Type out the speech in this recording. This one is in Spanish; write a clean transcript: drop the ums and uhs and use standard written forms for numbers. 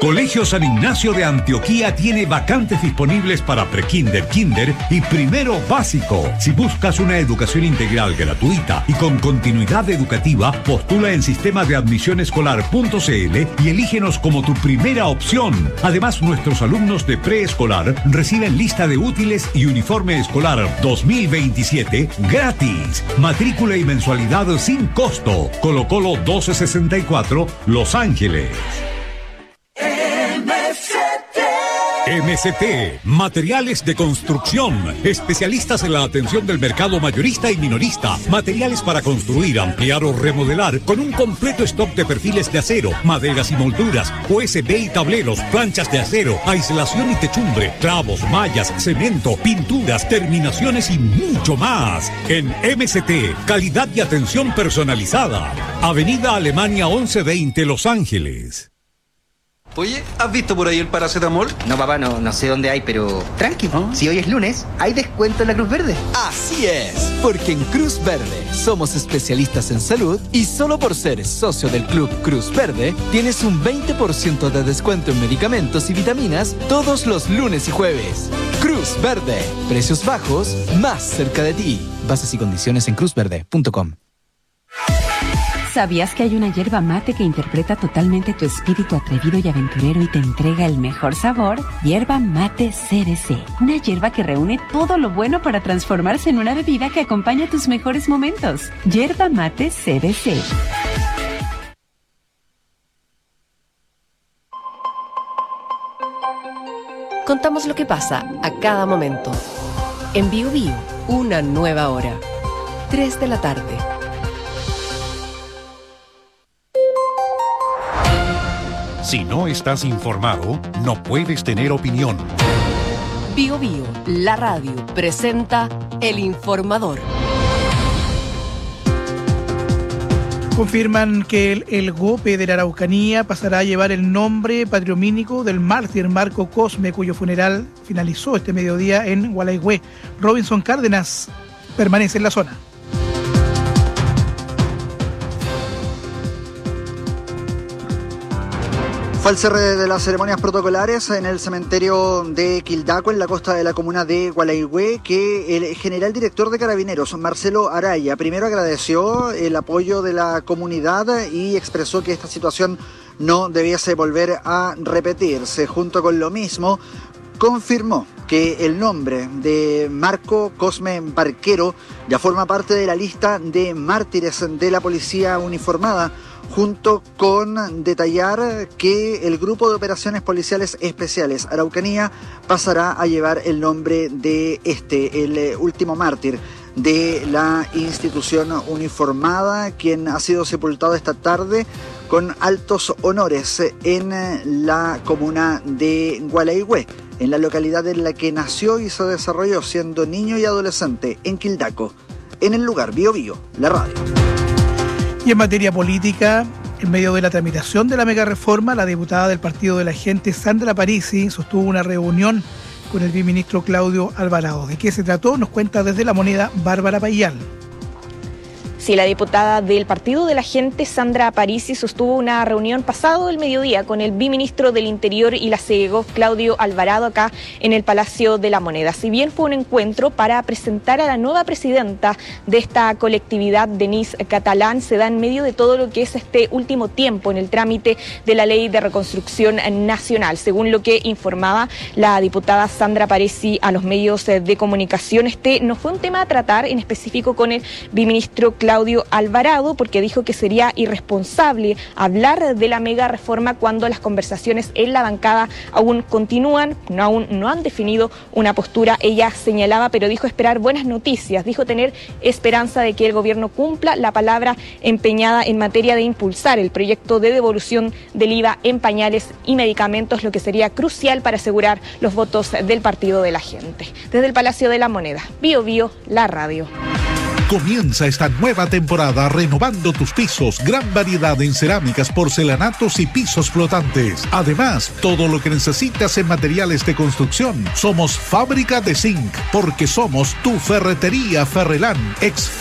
Colegio San Ignacio de Antioquía tiene vacantes disponibles para prekinder, kinder y primero básico. Si buscas una educación integral gratuita y con continuidad educativa, postula en sistemadeadmisionescolar.cl y elígenos como tu primera opción. Además, nuestros alumnos de preescolar reciben lista de útiles y uniforme escolar 2027 gratis. Matrícula y mensualidad sin costo. Colo Colo 1264, Los Ángeles. MCT, materiales de construcción, especialistas en la atención del mercado mayorista y minorista, materiales para construir, ampliar o remodelar, con un completo stock de perfiles de acero, maderas y molduras, USB y tableros, planchas de acero, aislación y techumbre, clavos, mallas, cemento, pinturas, terminaciones y mucho más. En MCT, calidad y atención personalizada. Avenida Alemania 1120, Los Ángeles. Oye, ¿has visto por ahí el paracetamol? No, papá, no sé dónde hay, pero tranqui. Si hoy es lunes, hay descuento en la Cruz Verde. Así es, porque en Cruz Verde somos especialistas en salud y solo por ser socio del Club Cruz Verde tienes un 20% de descuento en medicamentos y vitaminas todos los lunes y jueves. Cruz Verde, precios bajos, más cerca de ti. Bases y condiciones en cruzverde.com. ¿Sabías que hay una yerba mate que interpreta totalmente tu espíritu atrevido y aventurero y te entrega el mejor sabor? Yerba mate CBC. Una yerba que reúne todo lo bueno para transformarse en una bebida que acompaña tus mejores momentos. Yerba mate CBC. Contamos lo que pasa a cada momento. En Bio Bio, una nueva hora. 3 de la tarde. Si no estás informado, no puedes tener opinión. Bio Bio, la radio, presenta El Informador. Confirman que el GOPE de la Araucanía pasará a llevar el nombre patriomínico del mártir Marco Cosme, cuyo funeral finalizó este mediodía en Gualeguay. Robinson Cárdenas permanece en la zona. Fue el cierre de las ceremonias protocolares en el cementerio de Quildaco, en la costa de la comuna de Gualeguay, que el general director de Carabineros, Marcelo Araya, primero agradeció el apoyo de la comunidad y expresó que esta situación no debiese volver a repetirse. Junto con lo mismo, confirmó que el nombre de Marco Cosme Barquero ya forma parte de la lista de mártires de la policía uniformada, junto con detallar que el Grupo de Operaciones Policiales Especiales Araucanía pasará a llevar el nombre de el último mártir de la institución uniformada, quien ha sido sepultado esta tarde con altos honores en la comuna de Gualeguay, en la localidad en la que nació y se desarrolló siendo niño y adolescente, en Quildaco. En el lugar, Bio Bio, la radio. Y en materia política, en medio de la tramitación de la megareforma, la diputada del Partido de la Gente, Sandra Parisi, sostuvo una reunión con el viceministro Claudio Alvarado. ¿De qué se trató? Nos cuenta desde La Moneda Bárbara Payán. Sí, la diputada del Partido de la Gente, Sandra Parisi, sostuvo una reunión pasado el mediodía con el viceministro del Interior y la CEGO, Claudio Alvarado, acá en el Palacio de la Moneda. Si bien fue un encuentro para presentar a la nueva presidenta de esta colectividad, Denise Catalán, se da en medio de todo lo que es este último tiempo en el trámite de la Ley de Reconstrucción Nacional. Según lo que informaba la diputada Sandra Parisi a los medios de comunicación, no fue un tema a tratar en específico con el viceministro Claudio Alvarado, porque dijo que sería irresponsable hablar de la mega reforma cuando las conversaciones en la bancada aún continúan, aún no han definido una postura. Ella señalaba, pero dijo esperar buenas noticias, dijo tener esperanza de que el gobierno cumpla la palabra empeñada en materia de impulsar el proyecto de devolución del IVA en pañales y medicamentos, lo que sería crucial para asegurar los votos del Partido de la Gente. Desde el Palacio de la Moneda, Bio Bio, la radio. Comienza esta nueva temporada renovando tus pisos. Gran variedad en cerámicas, porcelanatos y pisos flotantes. Además, todo lo que necesitas en materiales de construcción. Somos Fábrica de Zinc, porque somos tu ferretería Ferrelán.